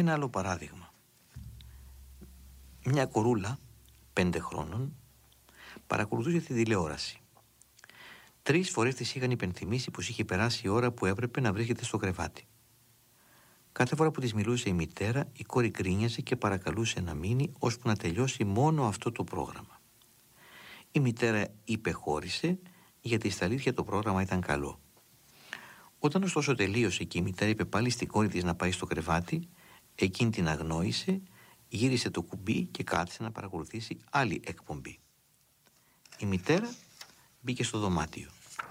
Ένα άλλο παράδειγμα. Μια κορούλα 5 χρόνων παρακολουθούσε τη τηλεόραση. 3 φορές της είχαν υπενθυμίσει πως είχε περάσει η ώρα που έπρεπε να βρίσκεται στο κρεβάτι. Κάθε φορά που της μιλούσε η μητέρα, η κόρη γκρίνιαζε και παρακαλούσε να μείνει ώσπου να τελειώσει μόνο αυτό το πρόγραμμα. Η μητέρα υπεχώρησε, γιατί στα αλήθεια το πρόγραμμα ήταν καλό. Όταν ωστόσο τελείωσε και η μητέρα είπε πάλι στην κόρη της να πάει στο κρεβάτι, εκείνη την αγνόησε, γύρισε το κουμπί και κάθισε να παρακολουθήσει άλλη εκπομπή. Η μητέρα μπήκε στο δωμάτιο.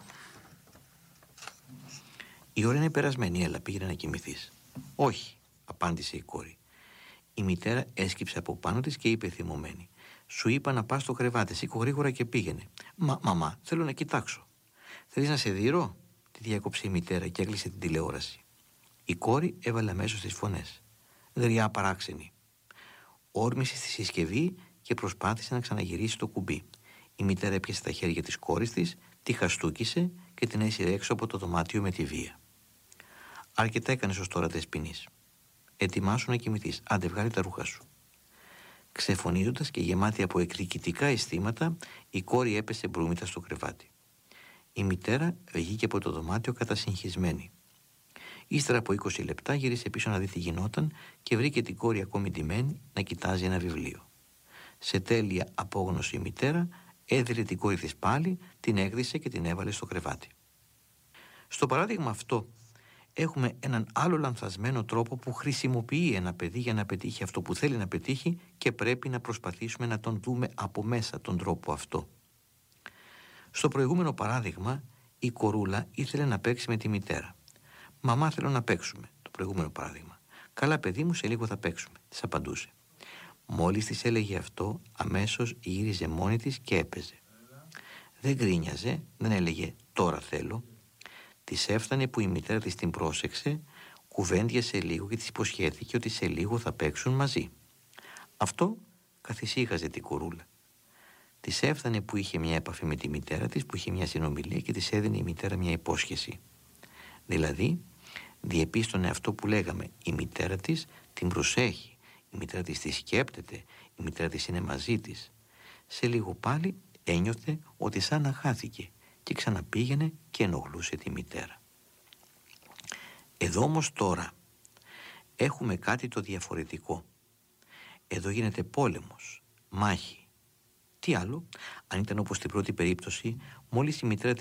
«Η ώρα είναι περασμένη, έλα, πήγαινε να κοιμηθείς». «Όχι», απάντησε η κόρη. Η μητέρα έσκυψε από πάνω της και είπε θυμωμένη: «Σου είπα να πας στο κρεβάτι, σήκω γρήγορα και πήγαινε». Μαμά, θέλω να κοιτάξω». «Θέλεις να σε δείρω?» τη διάκοψε η μητέρα και έκλεισε την τηλεόραση. Η κόρη έβαλε αμέσως τις φωνές. «Γριά παράξενη». Όρμησε στη συσκευή και προσπάθησε να ξαναγυρίσει το κουμπί. Η μητέρα έπιασε τα χέρια της κόρης της, τη χαστούκισε και την έσυρε έξω από το δωμάτιο με τη βία. «Αρκετά έκανες ως τώρα, δεσποινής. Ετοιμάσου να κοιμηθείς. Άντε, βγάλε τα ρούχα σου». Ξεφωνίζοντας και γεμάτη από εκδικητικά αισθήματα, η κόρη έπεσε μπρούμητα στο κρεβάτι. Η μητέρα βγήκε από το δωμάτιο κατασυγχυσμένη. Ύστερα από 20 λεπτά γύρισε πίσω να δει τι γινόταν και βρήκε την κόρη ακόμη ντυμένη να κοιτάζει ένα βιβλίο. Σε τέλεια απόγνωση η μητέρα έδειρε την κόρη της πάλι, την έκδησε και την έβαλε στο κρεβάτι. Στο παράδειγμα αυτό έχουμε έναν άλλο λανθασμένο τρόπο που χρησιμοποιεί ένα παιδί για να πετύχει αυτό που θέλει να πετύχει και πρέπει να προσπαθήσουμε να τον δούμε από μέσα τον τρόπο αυτό. Στο προηγούμενο παράδειγμα, η κορούλα ήθελε να παίξει με τη μητέρα. «Μαμά, θέλω να παίξουμε», το προηγούμενο παράδειγμα. «Καλά, παιδί μου, σε λίγο θα παίξουμε», της απαντούσε. Μόλις της έλεγε αυτό, αμέσως γύριζε μόνη της και έπαιζε. Δεν γκρίνιαζε, δεν έλεγε «τώρα θέλω». Της έφτανε που η μητέρα της την πρόσεξε, κουβέντιασε λίγο και της υποσχέθηκε ότι σε λίγο θα παίξουν μαζί. Αυτό καθησύχαζε την κορούλα. Της έφτανε που είχε μια επαφή με τη μητέρα της, που είχε μια συνομιλία και της έδινε η μητέρα μια υπόσχεση. Δηλαδή, διεπίστωνε αυτό που λέγαμε, η μητέρα της την προσέχει, η μητέρα της τη σκέπτεται, η μητέρα της είναι μαζί της. Σε λίγο πάλι ένιωθε ότι σαν να χάθηκε και ξαναπήγαινε και ενοχλούσε τη μητέρα. Εδώ όμως τώρα έχουμε κάτι το διαφορετικό. Εδώ γίνεται πόλεμος, μάχη. Τι άλλο, αν ήταν όπως στην πρώτη περίπτωση, μόλις η μητέρα